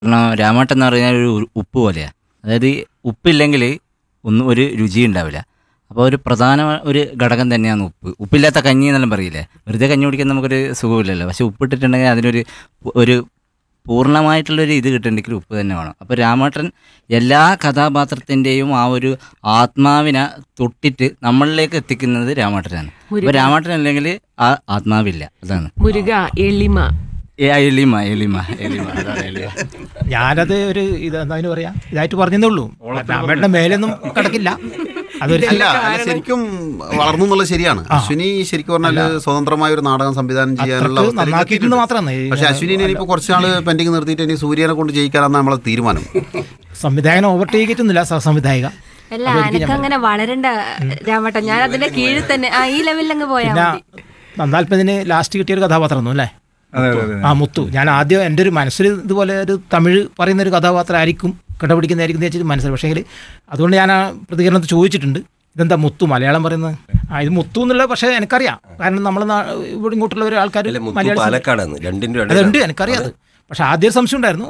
കാരണം രാമേട്ടൻ എന്ന് പറഞ്ഞാൽ ഒരു ഉപ്പ് പോലെയാണ്. അതായത് ഉപ്പില്ലെങ്കിൽ ഒന്നും ഒരു രുചി ഉണ്ടാവില്ല. അപ്പോൾ ഒരു പ്രധാന ഒരു ഘടകം തന്നെയാണ് ഉപ്പ്. ഉപ്പില്ലാത്ത കഞ്ഞി എന്നെല്ലാം പറയില്ലേ, വെറുതെ കഞ്ഞി കുടിക്കാൻ നമുക്കൊരു സുഖമില്ലല്ലോ. പക്ഷെ ഉപ്പിട്ടിട്ടുണ്ടെങ്കിൽ അതിനൊരു ഒരു പൂർണ്ണമായിട്ടുള്ളൊരു ഇത് കിട്ടണമെങ്കിൽ ഉപ്പ് തന്നെ വേണം. അപ്പോൾ രാമേട്ടൻ എല്ലാ കഥാപാത്രത്തിൻ്റെയും ആ ഒരു ആത്മാവിനെ തൊട്ടിട്ട് നമ്മളിലേക്ക് എത്തിക്കുന്നത് രാമേട്ടനാണ്. അപ്പോൾ രാമേട്ടൻ അല്ലെങ്കിൽ ആ ആത്മാവില്ല. അതാണ് മുരുക എളിമ. എളിമ എളിമ എളിമ അതാണ് എളിമ. ഞാനത് ഒരു ഇതെന്താ പറയാ ഇതായിട്ട് പറഞ്ഞതേ ഉള്ളൂ. രാമേട്ടൻ്റെ മേലൊന്നും കിടക്കില്ല. അതൊരു അല്ല ശരിക്കും വളർന്നു എന്നുള്ളത് ശരിയാണ്. അശ്വിനി ശരിക്കും പറഞ്ഞാല് സ്വതന്ത്രമായ ഒരു നാടകം സംവിധാനം ചെയ്യാനുള്ള നന്നാക്കിയിട്ടുണ്ട് മാത്രമാണ്. പക്ഷെ അശ്വിനിനെ ഇനിയിപ്പോൾ കുറച്ചാൾ പെൻഡിങ് നിർത്തിയിട്ട് ഇനി സൂര്യനെ കൊണ്ട് ജയിക്കാനാണ് നമ്മളെ തീരുമാനം. സംവിധായകൻ ഓവർടേക്ക് ചെയ്തിട്ടൊന്നുമില്ല സംവിധായിക. അല്ല അനക്ക് അങ്ങനെ വളരണ്ട രാമേട്ടൻ, ഞാൻ അതിന്റെ കീഴിൽ തന്നെ ഈ ലെവലിൽ അങ്ങ് പോയാൽ മതി. നന്നാൽപ്പതിന് ലാസ്റ്റ് കിട്ടിയ ഒരു കഥാപാത്രം അല്ലേ മുത്തു. ഞാൻ ആദ്യം എൻ്റെ ഒരു മനസ്സിൽ ഇതുപോലെ ഒരു തമിഴ് പറയുന്ന ഒരു കഥാപാത്രം ആയിരിക്കും കണ്ടുപിടിക്കുന്നതായിരിക്കും വെച്ചിട്ട് മനസ്സിലായി. പക്ഷേ അതുകൊണ്ട് ഞാൻ ആ പ്രതികരണത്തിൽ ചോദിച്ചിട്ടുണ്ട്, ഇതെന്താ മുത്തു മലയാളം പറയുന്നത്? ഇത് മുത്തു എന്നുള്ളത് പക്ഷേ എനിക്കറിയാം. കാരണം നമ്മൾ ഇവിടെ ഇങ്ങോട്ടുള്ള ഒരു ആൾക്കാർ അതുണ്ട്, എനിക്കറിയാം. അത് പക്ഷെ ആദ്യം സംശയം ഉണ്ടായിരുന്നു.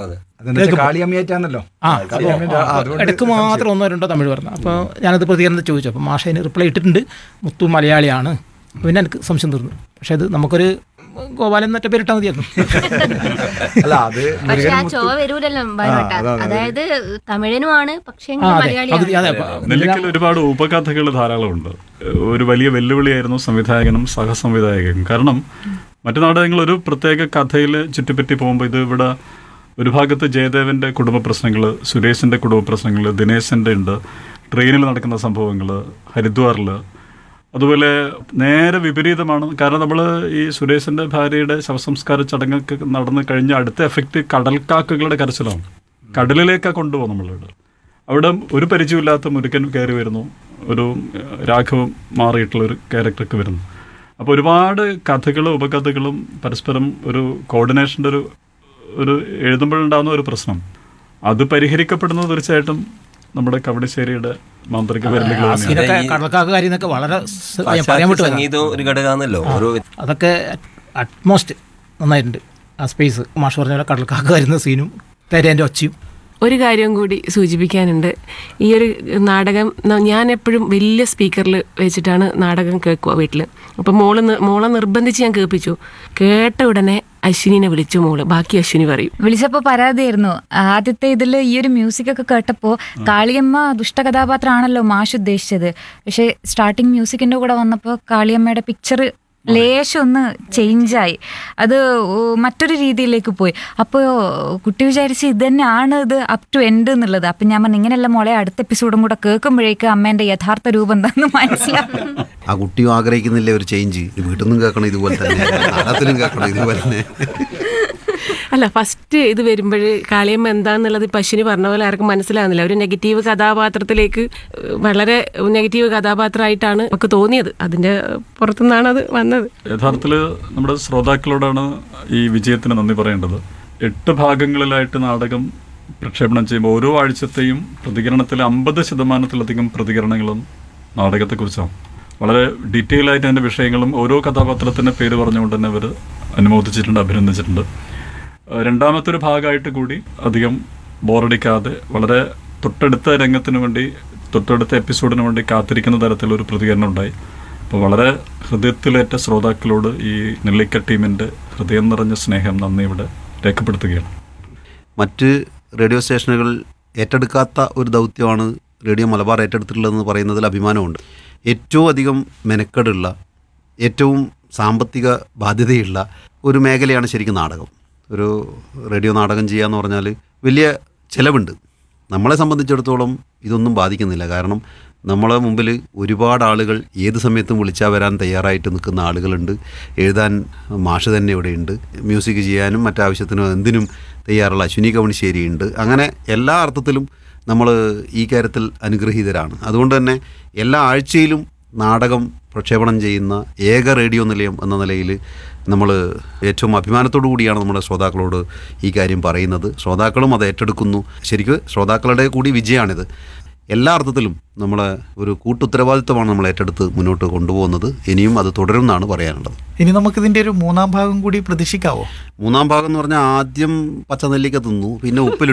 ഇടയ്ക്ക് മാത്രം ഒന്നോ രണ്ടോ തമിഴ് പറഞ്ഞു. അപ്പോൾ ഞാനത് പ്രതികരണത്തിൽ ചോദിച്ചു. അപ്പോൾ മാഷ അതിന് റിപ്ലൈ ഇട്ടിട്ടുണ്ട്, മുത്തു മലയാളിയാണ്. പിന്നെ എനിക്ക് സംശയം തീർന്നു. പക്ഷെ അത് നമുക്കൊരു ഗോപാലൻ എന്നൊറ്റ പേരിട്ടാൽ മതിയായിരുന്നു. പക്ഷെ ആ ചൊവ്വ വരൂലല്ലോ അതായത് തമിഴനുമാണ്. പക്ഷേ നെല്ലിക്കൽ ഒരുപാട് ഉപകഥകൾ ധാരാളമുണ്ട്. ഒരു വലിയ വെല്ലുവിളിയായിരുന്നു സംവിധായകനും സഹസംവിധായകനും. കാരണം മറ്റു നാടകങ്ങൾ ഒരു പ്രത്യേക കഥയിൽ ചുറ്റിപ്പറ്റി പോകുമ്പോൾ ഇത് ഇവിടെ ഒരു ഭാഗത്ത് ജയദേവൻ്റെ കുടുംബ പ്രശ്നങ്ങൾ, സുരേഷിൻ്റെ കുടുംബ പ്രശ്നങ്ങൾ, ദിനേശൻ്റെ ഉണ്ട്, ട്രെയിനിൽ നടക്കുന്ന സംഭവങ്ങൾ, ഹരിദ്വാറിൽ. അതുപോലെ നേരെ വിപരീതമാണ്. കാരണം നമ്മൾ ഈ സുരേഷിൻ്റെ ഭാര്യയുടെ ശവസംസ്കാര ചടങ്ങൊക്കെ നടന്ന് കഴിഞ്ഞ അടുത്ത എഫക്റ്റ് കടൽക്കാക്കകളുടെ കരച്ചിലാണ്. കടലിലേക്കാണ് കൊണ്ടുപോകും നമ്മളിവിടെ. അവിടെ ഒരു പരിചയമില്ലാത്ത മുരുകൻ കയറി വരുന്നു, ഒരു രാഘവം മാറിയിട്ടുള്ളൊരു ക്യാരക്ടർക്ക് വരുന്നു. അപ്പോൾ ഒരുപാട് കഥകളും ഉപകഥകളും പരസ്പരം ഒരു കോർഡിനേഷൻ്റെ ഒരു എഴുതുമ്പോഴുണ്ടാകുന്ന ഒരു പ്രശ്നം അത് പരിഹരിക്കപ്പെടുന്നത് തീർച്ചയായിട്ടും നമ്മുടെ കവടിശ്ശേരിയുടെ മാന്ത്രിക അതൊക്കെ അറ്റ്മോസ്റ്റ് നന്നായിട്ടുണ്ട്. ആ സ്പേസ് മാഷ് പറഞ്ഞ പോലെ കടൽക്കാക്ക വരുന്ന സീനും തേരേൻ്റെ ഒച്ചയും. ഒരു കാര്യം കൂടി സൂചിപ്പിക്കാനുണ്ട്. ഈ ഒരു നാടകം ഞാൻ എപ്പോഴും വലിയ സ്പീക്കറിൽ വെച്ചിട്ടാണ് നാടകം കേൾക്കുക വീട്ടിൽ. അപ്പം മോളെ നിർബന്ധിച്ച് ഞാൻ കേൾപ്പിച്ചു. കേട്ട ഉടനെ അശ്വിനിനെ വിളിച്ചു മോള്, ബാക്കി അശ്വിനി പറയും. വിളിച്ചപ്പോൾ പരാതിയായിരുന്നു. ആദ്യത്തെ ഇതിൽ ഈ ഒരു മ്യൂസിക് ഒക്കെ കേട്ടപ്പോൾ കാളിയമ്മ ദുഷ്ടകഥാപാത്രമാണല്ലോ മാഷ് ഉദ്ദേശിച്ചത്. പക്ഷേ സ്റ്റാർട്ടിങ് മ്യൂസിക്കിൻ്റെ കൂടെ വന്നപ്പോൾ കാളിയമ്മയുടെ പിക്ചർ ലേശം ഒന്ന് ചേഞ്ചായി, അത് മറ്റൊരു രീതിയിലേക്ക് പോയി. അപ്പോൾ കുട്ടി വിചാരിച്ച് ഇത് തന്നെയാണ് ഇത് അപ് ടു എൻഡ് എന്നുള്ളത്. അപ്പം ഞാൻ പറഞ്ഞു ഇങ്ങനെയല്ല മോളെ, അടുത്ത എപ്പിസോഡും കൂടെ കേൾക്കുമ്പോഴേക്ക് അമ്മേൻ്റെ യഥാർത്ഥ രൂപം എന്താണെന്ന് മനസ്സിലാക്കും. ആ കുട്ടിയും ആഗ്രഹിക്കുന്നില്ലേ ഒരു ചേഞ്ച്? വീട്ടിൽ നിന്നും കേൾക്കണം ഇതുപോലെ തന്നെ, നാടകത്തിലും കേൾക്കണം ഇതുപോലെ തന്നെ. അല്ല ഫസ്റ്റ് ഇത് വരുമ്പോൾ കാളിയമ്മ എന്താണെന്നുള്ളത് ഇപ്പം അശ്വിനി പറഞ്ഞ പോലെ ആർക്കും മനസ്സിലാകുന്നില്ല. ഒരു നെഗറ്റീവ് കഥാപാത്രത്തിലേക്ക് വളരെ നെഗറ്റീവ് കഥാപാത്രമായിട്ടാണ് നമുക്ക് തോന്നിയത്. അതിൻ്റെ പുറത്തുനിന്നാണ് അത് വന്നത്. യഥാർത്ഥത്തിൽ നമ്മുടെ ശ്രോതാക്കളോടാണ് ഈ വിജയത്തിന് നന്ദി പറയേണ്ടത്. 8 ഭാഗങ്ങളിലായിട്ട് നാടകം പ്രക്ഷേപണം ചെയ്യുമ്പോൾ ഓരോ ആഴ്ചത്തെയും പ്രതികരണത്തിൽ 50% പ്രതികരണങ്ങളും നാടകത്തെക്കുറിച്ചാണ്. വളരെ ഡീറ്റെയിൽ ആയിട്ട് അതിൻ്റെ വിഷയങ്ങളും ഓരോ കഥാപാത്രത്തിൻ്റെ പേര് പറഞ്ഞുകൊണ്ട് തന്നെ അവർ അനുമോദിച്ചിട്ടുണ്ട്, അഭിനന്ദിച്ചിട്ടുണ്ട്. രണ്ടാമത്തെ ഒരു ഭാഗമായിട്ട് കൂടി അധികം ബോറടിക്കാതെ വളരെ തൊട്ടടുത്ത രംഗത്തിന് വേണ്ടി, തൊട്ടടുത്ത എപ്പിസോഡിന് വേണ്ടി കാത്തിരിക്കുന്ന തരത്തിലൊരു പ്രതികരണം ഉണ്ടായി. അപ്പോൾ വളരെ ഹൃദയത്തിലേറ്റ ശ്രോതാക്കളോട് ഈ നെല്ലിക്ക ടീമിൻ്റെ ഹൃദയം നിറഞ്ഞ സ്നേഹം, നന്ദി ഇവിടെ രേഖപ്പെടുത്തുകയാണ്. മറ്റ് റേഡിയോ സ്റ്റേഷനുകൾ ഏറ്റെടുക്കാത്ത ഒരു ദൗത്യമാണ് റേഡിയോ മലബാർ ഏറ്റെടുത്തിട്ടുള്ളതെന്ന് പറയുന്നതിൽ അഭിമാനമുണ്ട്. ഏറ്റവും അധികം മെനക്കെടുള്ള, ഏറ്റവും സാമ്പത്തിക ബാധ്യതയുള്ള ഒരു മേഖലയാണ് ശരിക്കും നാടകം. ഒരു റേഡിയോ നാടകം ചെയ്യുക എന്ന് പറഞ്ഞാൽ വലിയ ചിലവുണ്ട്. നമ്മളെ സംബന്ധിച്ചിടത്തോളം ഇതൊന്നും ബാധിക്കുന്നില്ല. കാരണം നമ്മളെ മുമ്പിൽ ഒരുപാട് ആളുകൾ ഏത് സമയത്തും വിളിച്ചാൽ വരാൻ തയ്യാറായിട്ട് നിൽക്കുന്ന ആളുകളുണ്ട്. എഴുതാൻ മാഷ് തന്നെ ഇവിടെയുണ്ട്, മ്യൂസിക് ചെയ്യാനും മറ്റാവശ്യത്തിനും എന്തിനും തയ്യാറുള്ള അശ്വിനി കവണിശ്ശേരിയുണ്ട്. അങ്ങനെ എല്ലാ അർത്ഥത്തിലും നമ്മൾ ഈ കാര്യത്തിൽ അനുഗ്രഹീതരാണ്. അതുകൊണ്ട് തന്നെ എല്ലാ ആഴ്ചയിലും നാടകം പ്രക്ഷേപണം ചെയ്യുന്ന ഏക റേഡിയോ നിലയം എന്ന നിലയിൽ നമ്മൾ ഏറ്റവും അഭിമാനത്തോടു കൂടിയാണ് നമ്മുടെ ശ്രോതാക്കളോട് ഈ കാര്യം പറയുന്നത്. ശ്രോതാക്കളും അത് ഏറ്റെടുക്കുന്നു. ശരിക്കും ശ്രോതാക്കളുടെ കൂടി വിജയമാണിത്. എല്ലാ അർത്ഥത്തിലും നമ്മളെ ഒരു കൂട്ടുത്തരവാദിത്വമാണ് നമ്മൾ ഏറ്റെടുത്ത് മുന്നോട്ട് കൊണ്ടുപോകുന്നത്. ഇനിയും അത് തുടരും എന്നാണ് പറയാനുള്ളത്. ഇനി നമുക്കിതിൻ്റെ ഒരു മൂന്നാം ഭാഗം കൂടി പ്രതീക്ഷിക്കാവോ? മൂന്നാം ഭാഗം എന്ന് പറഞ്ഞാൽ ആദ്യം പച്ചനെല്ലിക്ക തിന്നു, പിന്നെ ഉപ്പിൽ